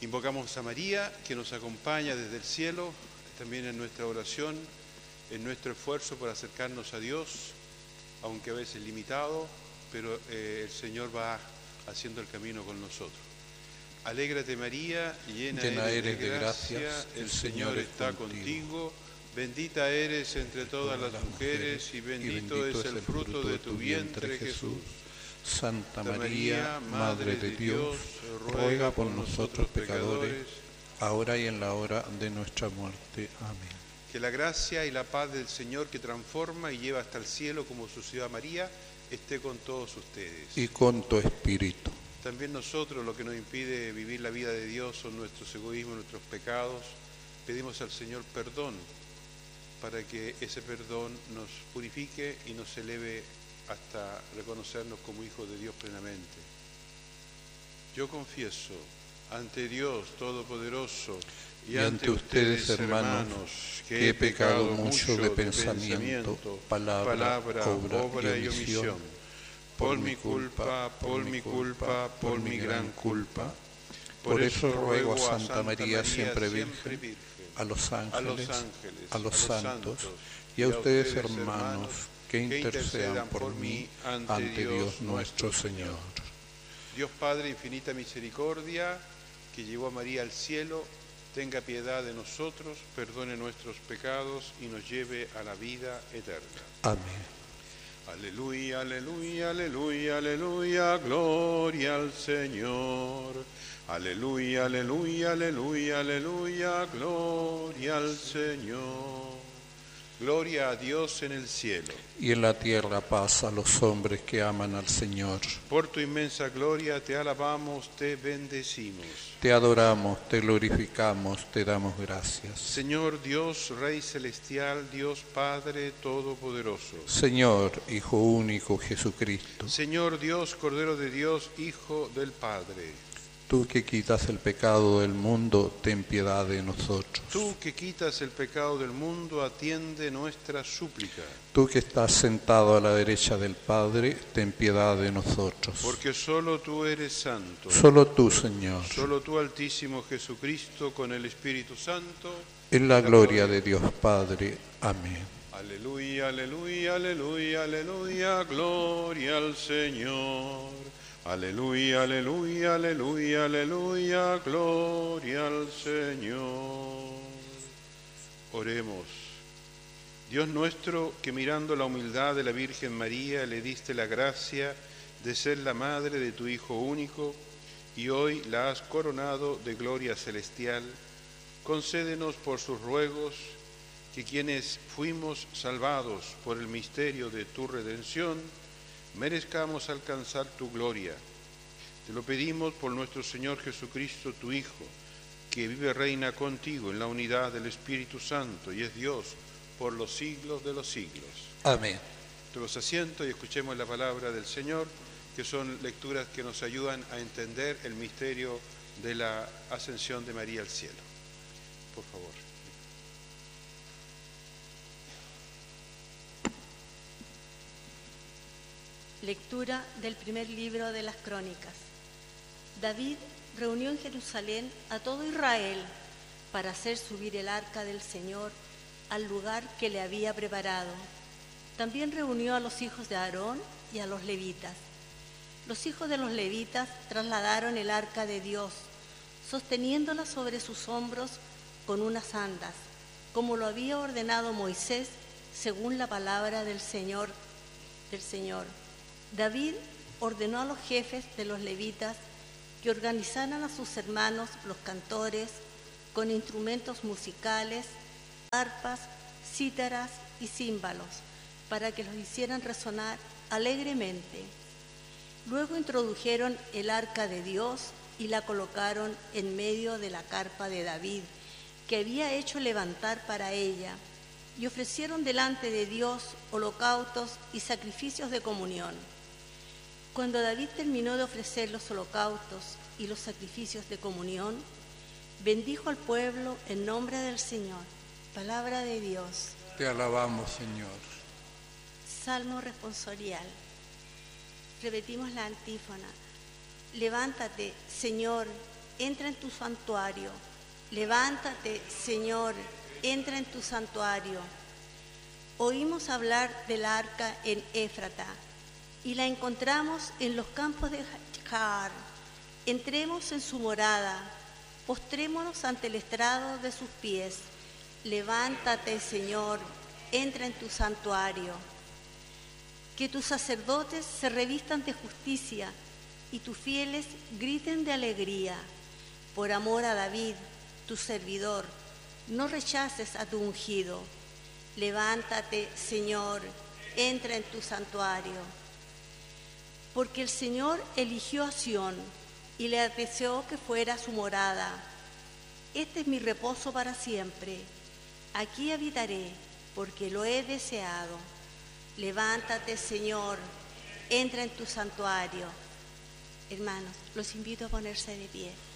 Invocamos a María, que nos acompaña desde el cielo, también en nuestra oración, en nuestro esfuerzo por acercarnos a Dios, aunque a veces limitado, pero el Señor va haciendo el camino con nosotros. Alégrate María, llena eres de gracia, el Señor está contigo, bendita eres entre todas las mujeres y bendito es el fruto de tu vientre, Jesús. Santa María, Madre de Dios, ruega por nosotros pecadores, ahora y en la hora de nuestra muerte. Amén. Que la gracia y la paz del Señor, que transforma y lleva hasta el cielo como sucedió a María, esté con todos ustedes. Y con tu espíritu. También nosotros, lo que nos impide vivir la vida de Dios son nuestros egoísmos, nuestros pecados. Pedimos al Señor perdón para que ese perdón nos purifique y nos eleve hasta reconocernos como hijos de Dios plenamente. Yo confieso ante Dios Todopoderoso y ante ustedes, hermanos, que he pecado mucho de pensamiento, palabra, obra y omisión, por mi culpa, por mi gran culpa. Por eso ruego a Santa María, siempre Virgen, a los ángeles, a los santos y a ustedes, hermanos, que intercedan por mí ante Dios nuestro Señor. Dios Padre, infinita misericordia, que llevó a María al cielo, tenga piedad de nosotros, perdone nuestros pecados y nos lleve a la vida eterna. Amén. Aleluya, aleluya, aleluya, aleluya, gloria al Señor. Aleluya, aleluya, aleluya, aleluya, gloria al Señor. Gloria a Dios en el cielo. Y en la tierra paz a los hombres que aman al Señor. Por tu inmensa gloria te alabamos, te bendecimos. Te adoramos, te glorificamos, te damos gracias. Señor Dios, Rey celestial, Dios Padre todopoderoso. Señor, Hijo único Jesucristo. Señor Dios, Cordero de Dios, Hijo del Padre. Tú que quitas el pecado del mundo, ten piedad de nosotros. Tú que quitas el pecado del mundo, atiende nuestra súplica. Tú que estás sentado a la derecha del Padre, ten piedad de nosotros. Porque solo tú eres santo. Solo tú, Señor. Solo tú, Altísimo Jesucristo, con el Espíritu Santo. En la gloria de Dios Padre. Amén. Aleluya, aleluya, aleluya, aleluya, gloria al Señor. Aleluya, aleluya, aleluya, aleluya, gloria al Señor. Oremos. Dios nuestro, que mirando la humildad de la Virgen María le diste la gracia de ser la madre de tu Hijo único y hoy la has coronado de gloria celestial, concédenos por sus ruegos que quienes fuimos salvados por el misterio de tu redención, merezcamos alcanzar tu gloria. Te lo pedimos por nuestro Señor Jesucristo, tu Hijo, que vive reina contigo en la unidad del Espíritu Santo y es Dios por los siglos de los siglos. Amén. Todos asientos y escuchemos la palabra del Señor, que son lecturas que nos ayudan a entender el misterio de la ascensión de María al cielo. Por favor. Lectura del primer libro de las Crónicas. David reunió en Jerusalén a todo Israel para hacer subir el arca del Señor al lugar que le había preparado. También reunió a los hijos de Aarón y a los levitas. Los hijos de los levitas trasladaron el arca de Dios, sosteniéndola sobre sus hombros con unas andas, como lo había ordenado Moisés, según la palabra del Señor. David ordenó a los jefes de los levitas que organizaran a sus hermanos, los cantores, con instrumentos musicales, arpas, cítaras y címbalos, para que los hicieran resonar alegremente. Luego introdujeron el arca de Dios y la colocaron en medio de la carpa de David, que había hecho levantar para ella, y ofrecieron delante de Dios holocaustos y sacrificios de comunión. Cuando David terminó de ofrecer los holocaustos y los sacrificios de comunión, bendijo al pueblo en nombre del Señor. Palabra de Dios. Te alabamos, Señor. Salmo responsorial. Repetimos la antífona. Levántate, Señor, entra en tu santuario. Levántate, Señor, entra en tu santuario. Oímos hablar del arca en Éfrata y la encontramos en los campos de Jaar. Entremos en su morada, postrémonos ante el estrado de sus pies. Levántate, Señor, entra en tu santuario. Que tus sacerdotes se revistan de justicia y tus fieles griten de alegría. Por amor a David, tu servidor, no rechaces a tu ungido. Levántate, Señor, entra en tu santuario. Porque el Señor eligió a Sión y le deseó que fuera su morada. Este es mi reposo para siempre. Aquí habitaré, porque lo he deseado. Levántate, Señor, entra en tu santuario. Hermanos, los invito a ponerse de pie.